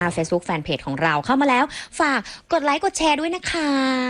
Facebook Fanpage ของเราเข้ามาแล้วฝากกดไลค์กดแชร์ด้วยนะคะ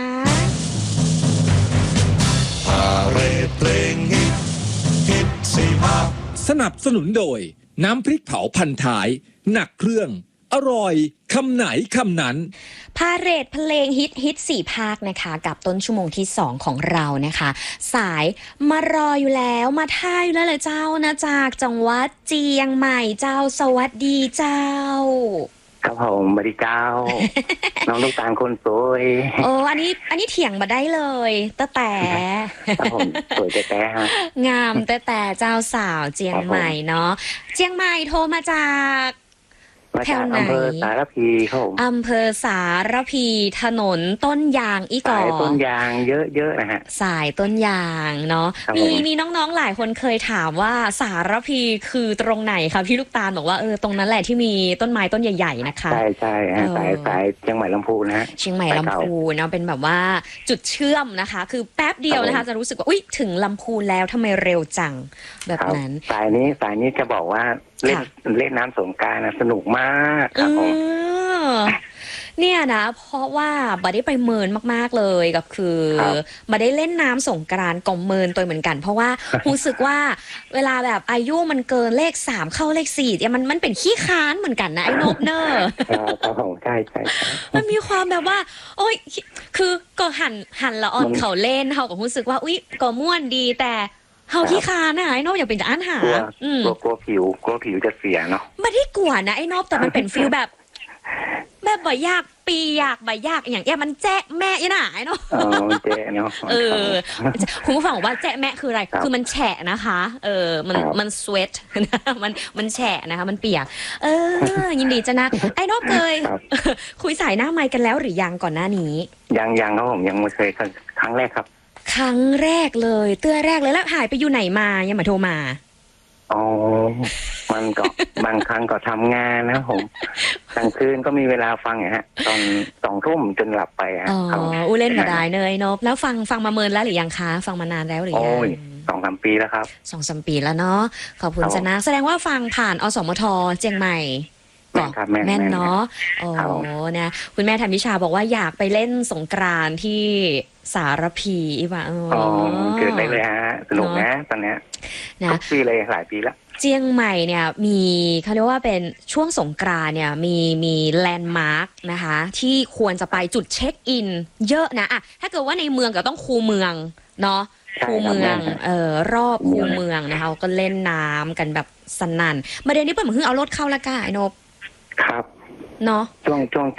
สนับสนุนโดยน้ำพริกเผาพันท้ายหนักเครื่องอร่อยคำไหนคำนั้นพาเหรดเพลงฮิต4 ภาคนะคะกับต้นชั่วโมงที่2ของเรานะคะสายมารออยู่แล้วมาท่าอยู่แล้วเลยเจ้านะจากจังหวัดเจียงใหม่เจ้าสวัสดีเจ้าครับผมบริเจ้า น้องลูกตาลคนสวยโอ้อันนี้เถียงมาได้เลยแต่ครับผมสวยแต่ฮะงามแต่เจ้าสาวเจียงใหม่เนาะเจียงใหม่โทรมาจากแถวไหนอำเภอสารพีครับผมอำเภอสารพีถนนต้นยางอีกอสายต้นยางเยอะๆนะฮะสายต้นยางเนาะมีน้องๆหลายคนเคยถามว่าสารพีคือตรงไหนคะพี่ลูกตาลบอกว่าตรงนั้นแหละที่มีต้นไม้ต้นใหญ่ๆนะคะใช่ฮะสายเชียงใหม่ลำพูนนะเชียงใหม่ลำพูนเนาะเป็นแบบว่าจุดเชื่อมนะคะคือแป๊บเดียวนะคะจะรู้สึกว่าอุ๊ยถึงลำพูนแล้วทำไมเร็วจังแบบนั้นสายนี้จะบอกว่าเล่นน้ำสงกรานต์สนุกมากครับผมเนี่ยนะเพราะว่าบัดได้ไปเมินมากๆเลยกับคือบัดได้เล่นน้ำสงกรานต์ก็เมินตัวเหมือนกันเพราะว่ารู้สึกว่าเวลาแบบอายุมันเกินเลข3เข้าเลข4เนี่ยมันเป็นขี้ค้านเหมือนกันนะไอ้นบเนอร์ครับผมใช่มันมีความแบบว่าโอ๊ยคือก็หันละอ่อนเขาเล่นเขาก็รู้สึกว่าอุ๊ยก็ม่วนดีแต่เฮาขี้คานนะไอ้นบอยากเป็นจะอ่านหากลัวผิวจะเสียเนาะไม่ได้กลัวนะไอ้นบแต่มันเป็นฟีลแบบบ่อยากปีอยากบ่อยากอย่างมันแจ๊ะแม่ยี่หน่าไอ้เนาะแจ๊ะเนาะคุณผู้ฟังบอกว่าแจ๊ะแม่คืออะไรคือมันแฉะนะคะมันสเวทมันแฉะนะคะมันเปียกยินดีจะนะไอ้นบเคยคุยสายหน้าไมค์กันแล้วหรือยังก่อนหน้านี้ยังครับผมยังไม่เคยครั้งแรกครับครั้งแรกเลยเตื้อแรกเลยแล้วหายไปอยู่ไหนมายังมาโทรมาอ๋อมันก็บางครั้งก็ทำงานนะผมกลางคืนก็มีเวลาฟังฮะตอน2 ทุ่มจนหลับไปฮะอู้เล่นมาได้เนยนบแล้วฟังมาเมินแล้วหรือยังคะฟังมานานแล้วหรือยัง 2-3 ปีแล้วครับ 2-3 ปีแล้วเนาะขอบคุณชนะแสดงว่าฟังผ่านอสมทเจียงใหม่แม่นเนาะโอ้นะคุณแม่ธันวิชาบอกว่าอยากไปเล่นสงกรานต์ที่สารพีอีว่าเกิดได้เลยฮะสนุกนะตอนนี้ทุกปีเลยหลายปีแล้วเจียงใหม่เนี่ยมีเขาเรียกว่าเป็นช่วงสงกรานต์เนี่ยมีแลนด์มาร์กนะคะที่ควรจะไปจุดเช็คอินเยอะนะอะถ้าเกิดว่าในเมืองก็ต้องคูเมืองเนาะคูเมืองรอบคูเมืองนะคะก็เล่นน้ำกันแบบสนั่นประเด็นนี้เปิดเหมือนเอารถเข้าละก้าไอ้นบครับเนาะช่วง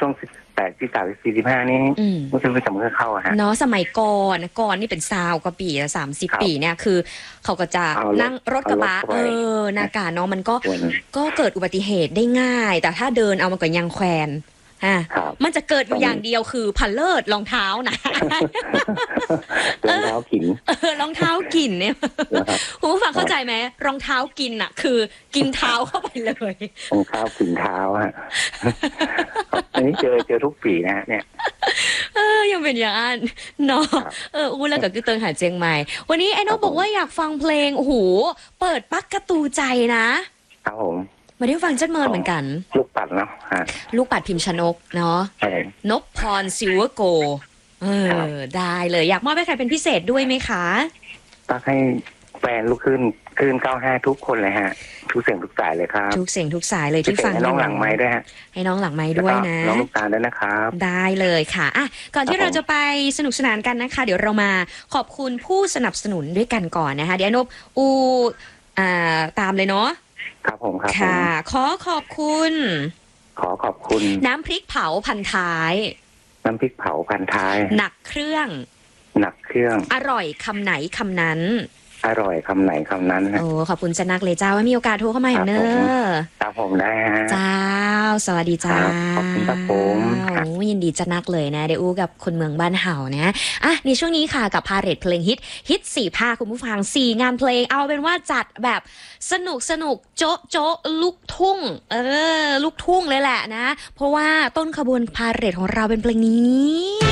18 ที่45นี่ไม่ใช่สำคัญเข้าฮะเนาะสมัยก่อนนี่เป็น20 กว่าปี30 ปีเนี่ยคือเขาก็จะนั่งรถกระบะนากาเนาะมันก็เกิดอุบัติเหตุได้ง่ายแต่ถ้าเดินเอามันก็ยังแควนมันจะเกิดอยู่อย่างเดียวคือพันเลิศรองเท้านะรองเท้ากินรองเท้ากินเนี่ยคุณผู้ฟังเข้าใจไหมรองเท้ากินอ่ะคือกินเท้าเข้าไปเลยรองเท้ากินเท้าฮะอันนี้เจอทุกปีนะเนี่ยยังเป็นอย่างนั้นเนาะอู้แล้วก็คือเติงหาเจียงใหม่วันนี้ไอ้น้องบอกว่าอยากฟังเพลงโอ้โหเปิดปักกระตูใจนะครับผมมาได้ฟังจัดเมินเหมือนกันลูกปัดเนาะลูกปัดพิมพ์ชนกเนาะนพพรซิลเวอร์โกได้เลยอยากมอบให้ใครเป็นพิเศษด้วยไหมคะตักให้แฟนลูกขึ้น95ทุกคนเลยฮะทุกเสียงทุกสายเลยครับทุกเสียงทุกสายเลยที่ฟังให้น้องหลังไม้ด้วยฮะให้น้องหลังไม้ด้วยนะน้องลูกตาด้วยนะครับได้เลยค่ะอ่ะก่อนที่เราจะไปสนุกสนานกันนะคะเดี๋ยวเรามาขอบคุณผู้สนับสนุนด้วยกันก่อนนะคะเดี๋ยวนบตามเลยเนาะครับผมครับค่ะขอบคุณน้ำพริกเผาพันท้ายน้ำพริกเผาพันท้ายหนักเครื่องอร่อยคำไหนคำนั้นอร่อยคำไหนคำนั้นโอ้ขอบคุณจะนักเลยเจ้าว่ามีโอกาสโทรเข้ามาอย่างเนอะครับผมได้เจ้าสวัสดีเจ้าขอบคุณครับผมยินดีจะนักเลยนะเดี๋ยวอู้กับคนเมืองบ้านเห่านะอ่ะในช่วงนี้ค่ะกับพาเหรดเพลงฮิต4 ภาคคุณผู้ฟัง4 งานเพลงเอาเป็นว่าจัดแบบสนุกโจ๊ะลูกทุ่งลูกทุ่งเลยแหละนะเพราะว่าต้นขบวนพาเหรดของเราเป็นเพลงนี้